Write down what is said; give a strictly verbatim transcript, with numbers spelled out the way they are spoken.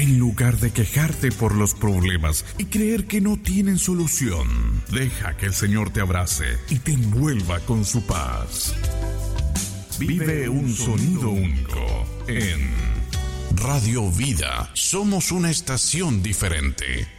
En lugar de quejarte por los problemas y creer que no tienen solución, deja que el Señor te abrace y te envuelva con su paz. Vive un sonido único en Radio Vida. Somos una estación diferente.